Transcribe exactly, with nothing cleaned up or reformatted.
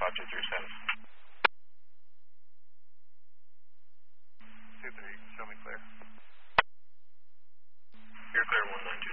five two three status. two three, show me clear. You're clear one nine